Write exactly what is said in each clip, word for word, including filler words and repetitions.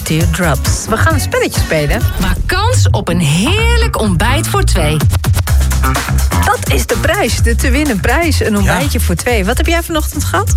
Teardrops. We gaan een spelletje spelen. Maak kans op een heerlijk ontbijt voor twee. Dat is de prijs, de te winnen prijs. Een ontbijtje ja. voor twee. Wat heb jij vanochtend gehad?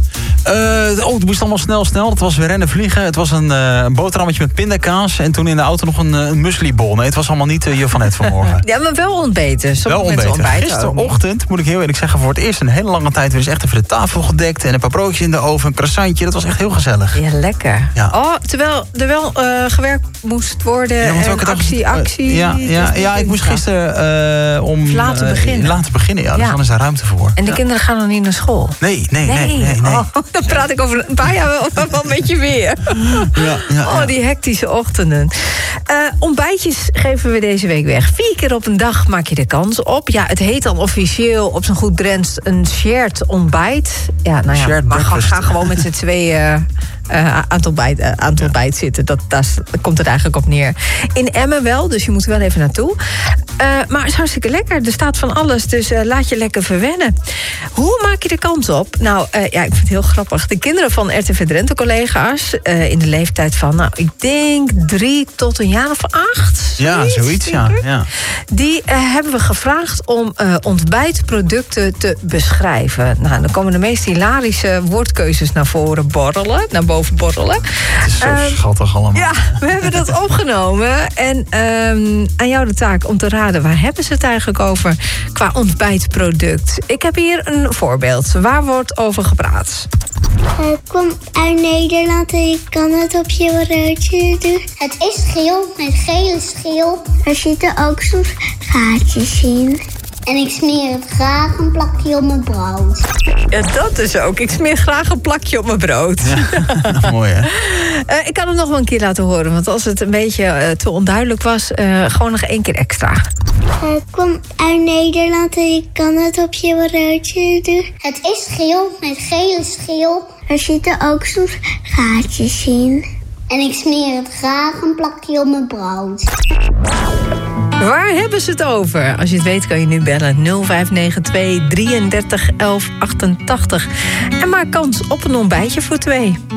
Uh, oh, het moest allemaal snel, snel. Het was weer rennen, vliegen. Het was een, uh, een boterhammetje met pindakaas. En toen in de auto nog een, een muslibol. Nee, het was allemaal niet uh, je van net vanmorgen. Ja, maar wel ontbeten. Sommige wel ontbeten. ontbijten Gisterochtend, moet ik heel eerlijk zeggen, voor het eerst een hele lange tijd weer eens echt even de tafel gedekt. En een paar broodjes in de oven, een croissantje. Dat was echt heel gezellig. Ja, lekker. Ja. Oh, terwijl er wel uh, gewerkt moest worden. Ja, en actie, dacht, actie. Uh, ja, ja, ja, ik moest gisteren uh, om... Laten beginnen. Uh, laten beginnen, ja. ja. Dus dan is daar ruimte voor. En de ja. kinderen gaan nog niet naar school? Nee, nee, nee. nee, nee, nee. Oh, dan praat ik over een paar jaar wel, wel een beetje weer. Ja, ja, oh, die hectische ochtenden. Uh, ontbijtjes geven we deze week weg. Vier keer op een dag maak je de kans op. Ja, het heet dan officieel op zijn goed Drents een shared ontbijt. Ja, nou ja, shared maar ga, ga gewoon met z'n tweeën uh, aan het ontbijt, uh, aan het ja. ontbijt zitten. Dat, daar komt het eigenlijk op neer. In Emmen wel, dus je moet er wel even naartoe. Uh, maar het is hartstikke lekker. Er staat van alles, dus uh, laat je lekker verwennen. Hoe maak je de kans op? Nou, uh, ja, ik vind het heel grappig. De kinderen van R T V Drenthe collega's uh, in de leeftijd van, nou, ik denk drie tot een jaar of acht. Ja, zoiets, ja, ja. Die uh, hebben we gevraagd om uh, ontbijtproducten te beschrijven. Nou, dan komen de meest hilarische woordkeuzes naar voren borrelen, naar boven borrelen. Het is zo uh, schattig allemaal. Ja, we hebben dat opgenomen. En um, aan jou de taak om te raden, waar hebben ze het eigenlijk over qua ontbijtproduct? Ik heb hier een voorbeeld. Waar wordt over gepraat? Het komt uit Nederland en je kan het op je broodje doen. Het is geel met gele schil. Er zitten ook soms gaatjes in. En ik smeer het graag een plakje op mijn brood. Ja, dat is ook. Ik smeer graag een plakje op mijn brood. Ja, mooi hè? Uh, ik kan hem nog wel een keer laten horen. Want als het een beetje uh, te onduidelijk was, uh, gewoon nog één keer extra. Het komt uit Nederland en je kan het op je broodje doen. Het is geel met gele schil. Er zitten ook soms gaatjes in. En ik smeer het graag een plakje op mijn brood. Waar hebben ze het over? Als je het weet kan je nu bellen nul vijf negen twee drieëndertig elf achtentachtig. En maak kans op een ontbijtje voor twee.